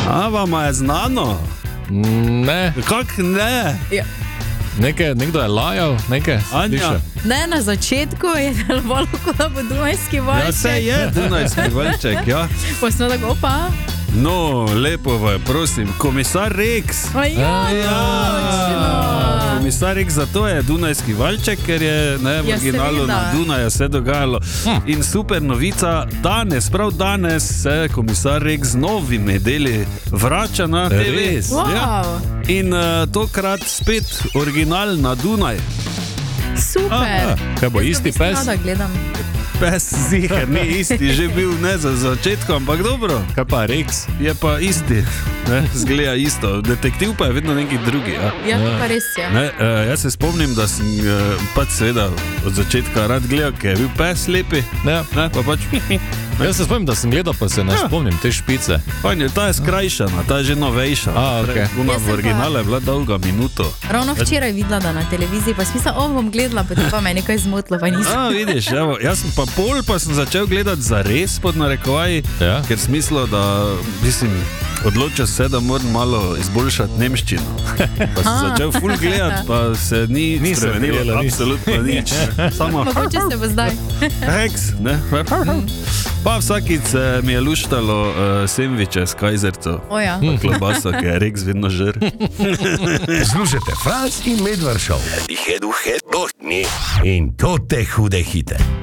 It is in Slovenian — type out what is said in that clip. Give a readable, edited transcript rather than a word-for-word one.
A, vama je znano? Ne. Kak ne? Ja. Nekdo je lajal, Anja. Ne, na začetku je delovalo, kot da bo Dunajski valjček. Ja, se je Dunajski valjček, ja. Pa smo tako, opa. No, lepo vas, prosim, komisar Rex. Komisar Rex, zato je Dunajski valjček, ker je v originalu na Dunaju se dogajalo. In super novica, prav danes se komisar Rex z novimi deli vrača na TV. Ja. In tokrat spet original na Dunaj. Super. Kaj bo isti pes? Rada gledam. Pes ziher, ni isti, že bil ne za začetku, ampak dobro. Kaj pa Rex? Je pa isti, zgleda isto. Detektiv pa je vedno neki drugi. Ja, pa res je. Jaz se spomnim, da sem pač seveda od začetka rad gledal, ker je bil pes lepi. Pa pač... Jaz se spomnim, da sem gledal, pa se ne spomnim te špice. Ta je skrajšana, ta je že novejša. V originalu je bila dolga minuto. Ravno včeraj videla, da na televiziji, pa smisla, bom gledala, potem pa me nekaj zmotilo, pa nisem. Vidiš, evo, jaz sem pa sem začel gledati zares pod narekovaji, ker smislo, da odločil se, da moram malo izboljšati nemščino. Pa sem začel ful gledati, pa se ni spremenilo, absolutno nič. Mogoče se bo zdaj. Rex, ne? Pa vsakič mi je luštalo sendviče s kajzerco. Klobaso, ki je Rex vedno žer. Slušajte Franc in Medvard Show. In to te hude hite.